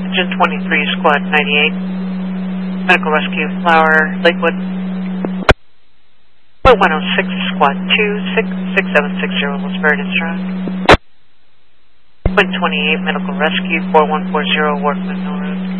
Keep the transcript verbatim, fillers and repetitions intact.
Engine twenty-three, Squad ninety-eight. Medical Rescue, Flower, Lakewood. Point one oh six, Squad two, six six seven six zero, Los Verdes Drive. Point twenty-eight, Medical Rescue, four one four zero, Workman Mill Road.